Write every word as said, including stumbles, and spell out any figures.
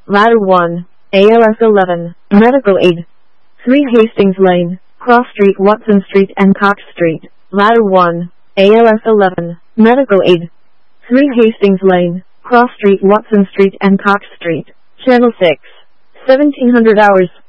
Ladder one, A L S eleven, Medical Aid. three Hastings Lane, Cross Street, Watson Street and Cox Street. Ladder one, A L S eleven, Medical Aid. three Hastings Lane, Cross Street, Watson Street and Cox Street. Channel six, seventeen hundred hours.